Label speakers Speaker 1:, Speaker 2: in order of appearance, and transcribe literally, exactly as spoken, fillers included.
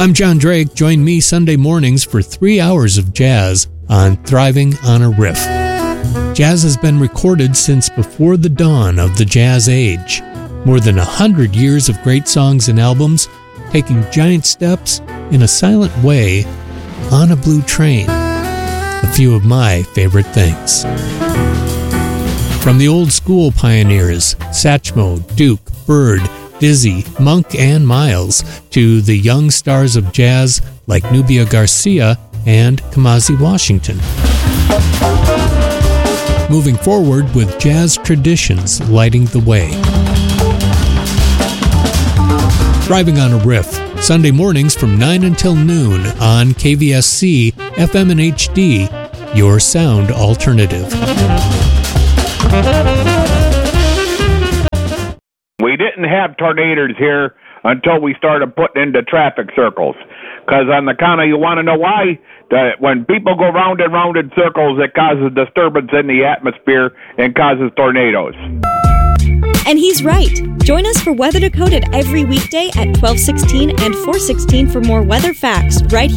Speaker 1: I'm John Drake. Join me Sunday mornings for three hours of jazz on Thriving on a Riff. Jazz has been recorded since before the dawn of the jazz age. More than a hundred years of great songs and albums, taking giant steps in a silent way on a blue train. A few of my favorite things. From the old school pioneers, Satchmo, Duke, Bird, Dizzy, Monk, and Miles, to the young stars of jazz like Nubia Garcia and Kamasi Washington. Moving forward with jazz traditions lighting the way. Thriving on a Riff, Sunday mornings from nine until noon on K V S C, F M and H D, your sound alternative.
Speaker 2: We didn't have tornadoes here until we started putting into traffic circles. Because on the count of, you want to know why? That when people go round and round in circles, it causes disturbance in the atmosphere and causes tornadoes.
Speaker 3: And he's right. Join us for Weather Decoded every weekday at twelve sixteen and four sixteen for more weather facts right